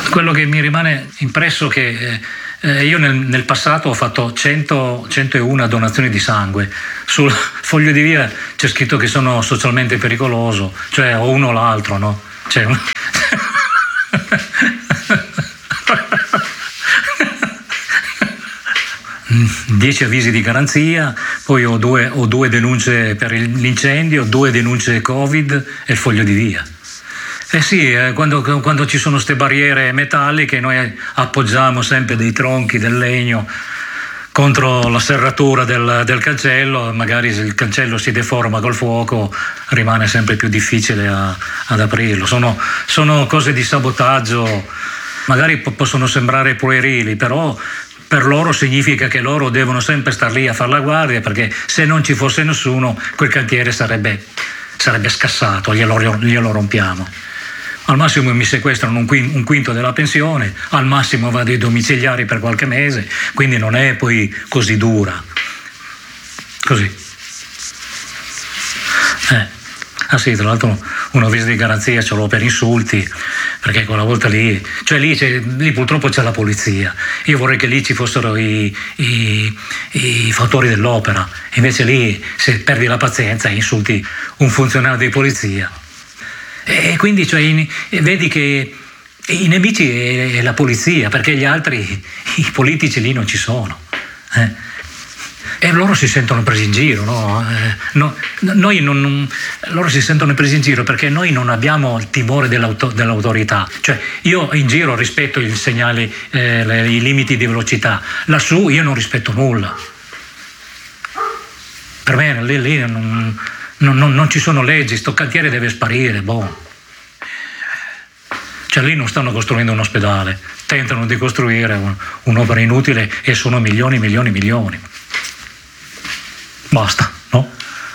quello che mi rimane impresso è che io nel passato ho fatto 101 donazioni di sangue. Sul foglio di via c'è scritto che sono socialmente pericoloso, cioè o uno o l'altro, no? Cioè, 10 avvisi di garanzia, poi ho due denunce per l'incendio, 2 denunce Covid e il foglio di via. Eh sì, quando ci sono queste barriere metalliche noi appoggiamo sempre dei tronchi del legno contro la serratura del cancello, magari se il cancello si deforma col fuoco rimane sempre più difficile ad aprirlo. Sono cose di sabotaggio, magari possono sembrare puerili, però per loro significa che loro devono sempre star lì a fare la guardia, perché se non ci fosse nessuno quel cantiere sarebbe scassato, glielo rompiamo. Al massimo mi sequestrano un quinto della pensione, al massimo vado ai domiciliari per qualche mese, quindi non è poi così dura. Così. Ah sì, tra l'altro un avviso di garanzia ce l'ho per insulti, perché quella volta lì, cioè lì purtroppo c'è la polizia. Io vorrei che lì ci fossero i fautori dell'opera, invece lì se perdi la pazienza insulti un funzionario di polizia. E quindi vedi che i nemici è la polizia, perché gli altri, i politici lì non ci sono. E loro si sentono presi in giro, no? Loro si sentono presi in giro perché noi non abbiamo il timore dell'autorità. Cioè io in giro rispetto i segnali, i limiti di velocità, lassù io non rispetto nulla. Per me lì non ci sono leggi, sto cantiere deve sparire, boh. Cioè lì non stanno costruendo un ospedale, tentano di costruire un'opera inutile e sono milioni. Basta, no?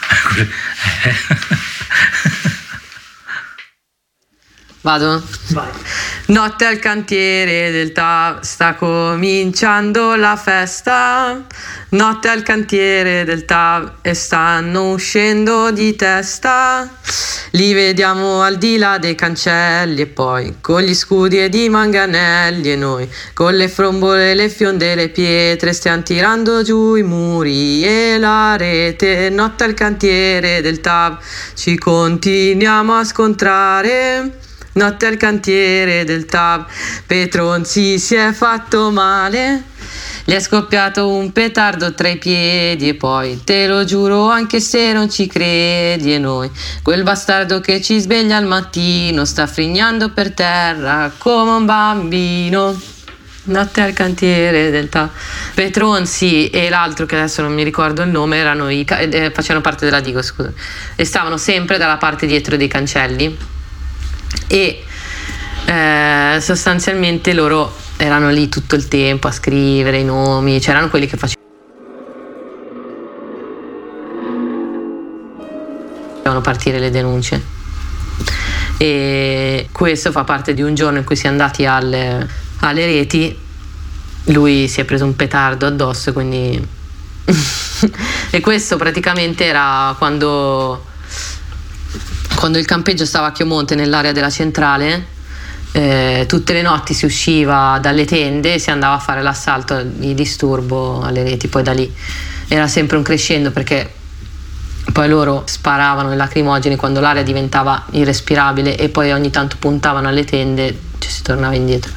Vado? Vai. Notte al cantiere del TAV, sta cominciando la festa. Notte al cantiere del TAV e stanno uscendo di testa. Li vediamo al di là dei cancelli e poi con gli scudi e i manganelli, e noi con le frombole, le fionde e le pietre stiamo tirando giù i muri e la rete. Notte al cantiere del TAV ci continuiamo a scontrare. Notte al cantiere del TAV, Petronzi si è fatto male, gli è scoppiato un petardo tra i piedi e poi te lo giuro anche se non ci credi, e noi quel bastardo che ci sveglia al mattino sta frignando per terra come un bambino. Notte al cantiere del TAV, Petronzi e l'altro che adesso non mi ricordo il nome facevano parte della Digo, scusa, e stavano sempre dalla parte dietro dei cancelli. E sostanzialmente loro erano lì tutto il tempo a scrivere i nomi, c'erano quelli che facevano partire le denunce, e questo fa parte di un giorno in cui si è andati alle reti, lui si è preso un petardo addosso, quindi e questo praticamente era quando il campeggio stava a Chiomonte, nell'area della centrale. Tutte le notti si usciva dalle tende e si andava a fare l'assalto di disturbo alle reti. Poi da lì era sempre un crescendo, perché poi loro sparavano i lacrimogeni quando l'area diventava irrespirabile e poi ogni tanto puntavano alle tende, ci si tornava indietro.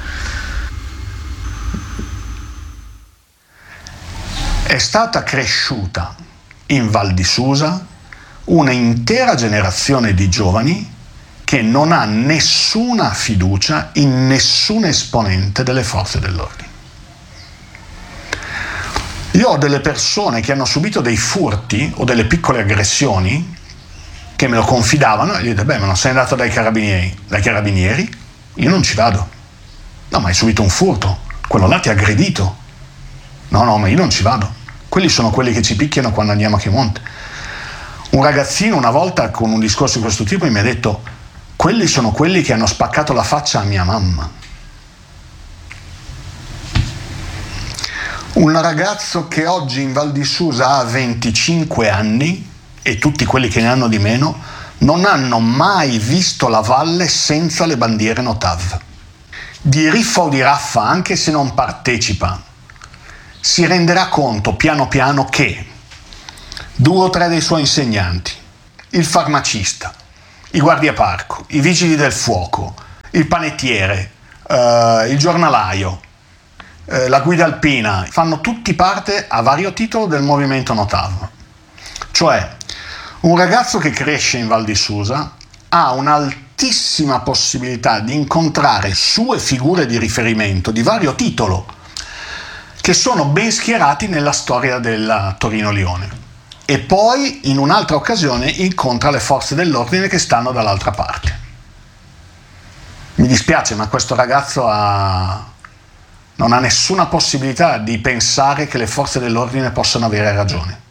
È stata cresciuta in Val di Susa una intera generazione di giovani che non ha nessuna fiducia in nessun esponente delle forze dell'ordine. Io ho delle persone che hanno subito dei furti o delle piccole aggressioni che me lo confidavano e gli ho detto: beh, ma non sei andato dai carabinieri? Dai carabinieri? Io non ci vado. No, ma hai subito un furto, quello là ti ha aggredito. No, ma io non ci vado. Quelli sono quelli che ci picchiano quando andiamo a Chiomonte. Un ragazzino una volta con un discorso di questo tipo mi ha detto: quelli sono quelli che hanno spaccato la faccia a mia mamma. Un ragazzo che oggi in Val di Susa ha 25 anni e tutti quelli che ne hanno di meno non hanno mai visto la valle senza le bandiere No TAV. di riffa o di raffa, anche se non partecipa, si renderà conto piano piano che 2 o 3 dei suoi insegnanti, il farmacista, i guardiaparco, i vigili del fuoco, il panettiere, il giornalaio, la guida alpina, fanno tutti parte a vario titolo del movimento Notav. Cioè, un ragazzo che cresce in Val di Susa ha un'altissima possibilità di incontrare sue figure di riferimento di vario titolo che sono ben schierati nella storia della Torino-Lione, e poi in un'altra occasione incontra le forze dell'ordine che stanno dall'altra parte. Mi dispiace, ma questo ragazzo non ha nessuna possibilità di pensare che le forze dell'ordine possano avere ragione.